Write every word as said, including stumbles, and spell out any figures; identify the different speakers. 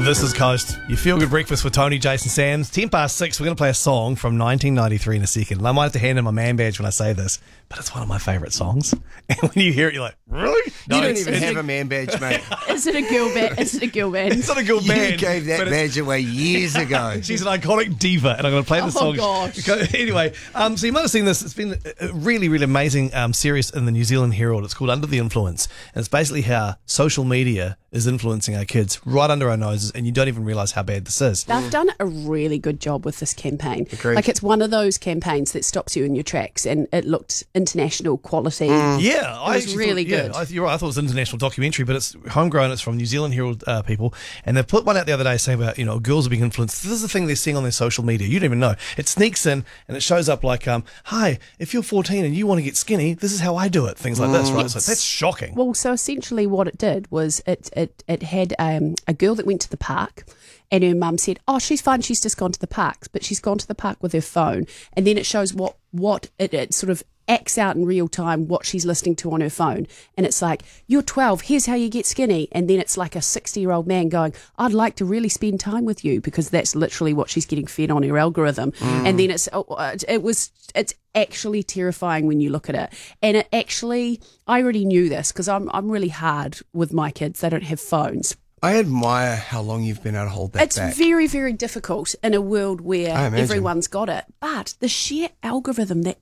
Speaker 1: This is Coast. You feel good breakfast with Tony, Jason, Sams. ten past six, we're going to play a song from nineteen ninety-three in a second. And I might have to hand in my man badge when I say this, but it's one of my favourite songs. And when you hear it, you're like, really?
Speaker 2: No, you don't
Speaker 1: it's,
Speaker 2: even
Speaker 1: it's
Speaker 2: have
Speaker 1: a,
Speaker 2: a man badge, mate.
Speaker 3: Is it a girl band? Is it a girl band?
Speaker 1: It's not a girl
Speaker 2: You
Speaker 1: band.
Speaker 2: gave that
Speaker 1: but it's-
Speaker 2: badge away years ago.
Speaker 1: She's an iconic diva, and I'm going to play the
Speaker 3: Oh,
Speaker 1: song.
Speaker 3: gosh.
Speaker 1: Anyway, um, so you might have seen this. It's been a really, really amazing um, series in the New Zealand Herald. It's called Under the Influence, and it's basically how social media is influencing our kids right under our noses, and you don't even realise how bad this is.
Speaker 3: They've done a really good job with this campaign.
Speaker 2: Agreed.
Speaker 3: Like, it's one of those campaigns that stops you in your tracks, and it looked international quality.
Speaker 1: Yeah, I
Speaker 3: was
Speaker 1: actually
Speaker 3: really
Speaker 1: thought, yeah,
Speaker 3: good.
Speaker 1: I, you're right. I thought it was an international documentary, but it's homegrown. It's from New Zealand Herald uh, people, and they put one out the other day saying about, you know, girls are being influenced. This is the thing they're seeing on their social media. You don't even know. It sneaks in and it shows up like, um, "Hi, if you're fourteen and you want to get skinny, this is how I do it." Things like this, right? So that's shocking.
Speaker 3: Well, so essentially what it did was it it, it had um, a girl that went to the park, and her mum said, "Oh, she's fine, she's just gone to the park," but she's gone to the park with her phone, and then it shows what what it, it sort of acts out in real time what she's listening to on her phone, and it's like, "You're twelve, here's how you get skinny," and then it's like a sixty year old man going, "I'd like to really spend time with you," because that's literally what she's getting fed on her algorithm. And then it's oh, it, it was it's actually terrifying when you look at it, and it actually, I already knew this because I'm I'm really hard with my kids. They don't have phones.
Speaker 2: I admire how long you've been able to hold that
Speaker 3: It's
Speaker 2: back.
Speaker 3: very, very difficult in a world where
Speaker 2: I imagine.
Speaker 3: everyone's got it. But the sheer algorithm that